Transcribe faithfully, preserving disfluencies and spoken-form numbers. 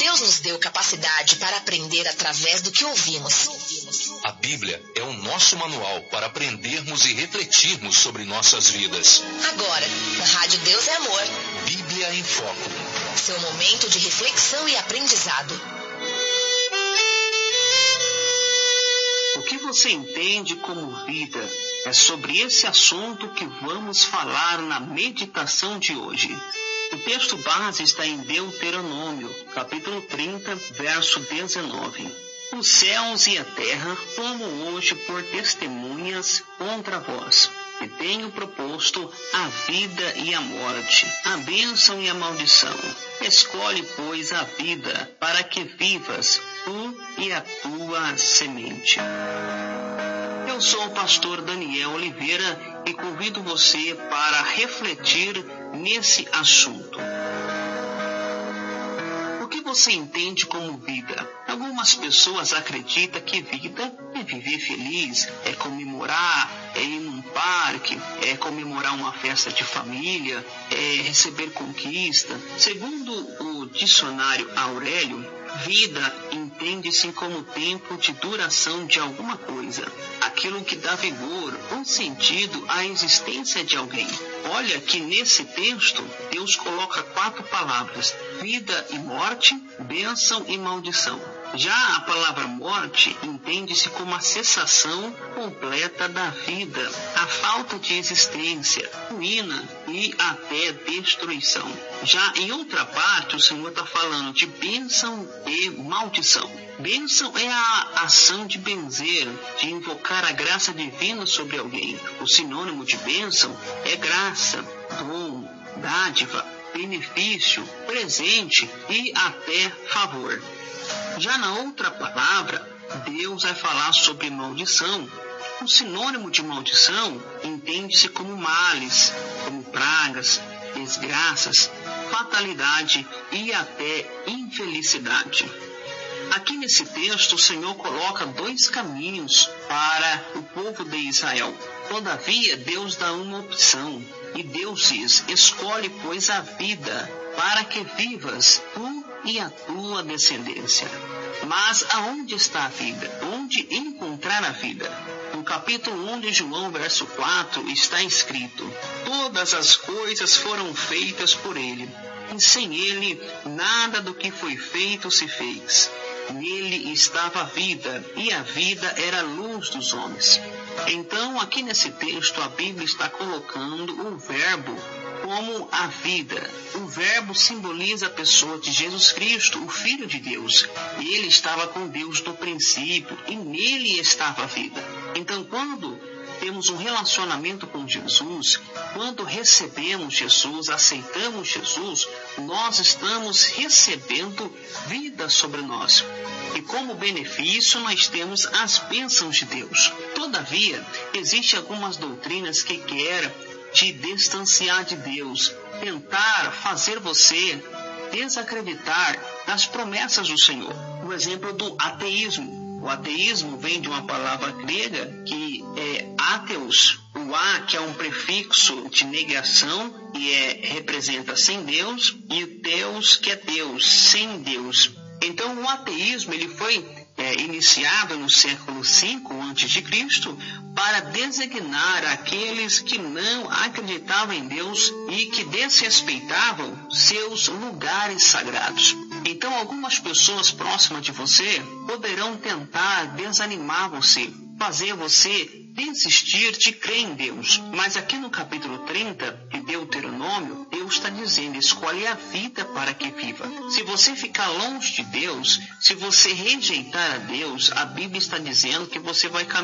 Deus nos deu capacidade para aprender através do que ouvimos. A Bíblia é o nosso manual para aprendermos e refletirmos sobre nossas vidas. Agora, na Rádio Deus é Amor. Bíblia em Foco. Seu momento de reflexão e aprendizado. O que você entende como vida? É sobre esse assunto que vamos falar na meditação de hoje. O texto base está em Deuteronômio, capítulo trinta, verso dezenove. Os céus e a terra tomo hoje por testemunhas contra vós, que tenho proposto a vida e a morte, a bênção e a maldição. Escolhe, pois, a vida, para que vivas, tu e a tua semente. Eu sou o pastor Daniel Oliveira e convido você para refletir nesse assunto. O que você entende como vida? Algumas pessoas acreditam que vida é viver feliz, é comemorar, é ir num parque, é comemorar uma festa de família, é receber conquista. Segundo o dicionário Aurélio, vida entende-se como tempo de duração de alguma coisa, aquilo que dá vigor ou sentido à existência de alguém. Olha que nesse texto, Deus coloca quatro palavras: vida e morte, bênção e maldição. Já a palavra morte entende-se como a cessação completa da vida, a falta de existência, ruína e até destruição. Já em outra parte, o Senhor está falando de bênção e maldição. Bênção é a ação de benzer, de invocar a graça divina sobre alguém. O sinônimo de bênção é graça, dom, dádiva, benefício, presente e até favor. Já na outra palavra, Deus vai falar sobre maldição. O sinônimo de maldição entende-se como males, como pragas, desgraças, fatalidade e até infelicidade. Aqui nesse texto, o Senhor coloca dois caminhos para o povo de Israel. Todavia, Deus dá uma opção. E Deus diz: escolhe, pois, a vida, para que vivas tu e a tua descendência. Mas aonde está a vida? Onde encontrar a vida? No capítulo um de João, verso quatro, está escrito: todas as coisas foram feitas por ele, e sem ele nada do que foi feito se fez. Nele estava a vida, e a vida era a luz dos homens. Então, aqui nesse texto, a Bíblia está colocando o verbo como a vida. O verbo simboliza a pessoa de Jesus Cristo, o Filho de Deus. Ele estava com Deus no princípio, e nele estava a vida. Então, quando temos um relacionamento com Jesus, quando recebemos Jesus, aceitamos Jesus, nós estamos recebendo vida sobre nós. E como benefício, nós temos as bênçãos de Deus. Todavia, existem algumas doutrinas que querem te distanciar de Deus, tentar fazer você desacreditar das promessas do Senhor. O exemplo do ateísmo. O ateísmo vem de uma palavra grega que é ateus. O a, que é um prefixo de negação, e é, representa sem Deus, e o teos, que é Deus, sem Deus. Então, o ateísmo ele foi é, iniciado no século cinco antes de Cristo para designar aqueles que não acreditavam em Deus e que desrespeitavam seus lugares sagrados. Então, algumas pessoas próximas de você poderão tentar desanimar você, fazer você desistir de crer em Deus. Mas aqui no capítulo trinta de Deuteronômio, Deus está dizendo: escolhe a vida para que viva. Se você ficar longe de Deus, se você rejeitar a Deus, a Bíblia está dizendo que você vai caminhar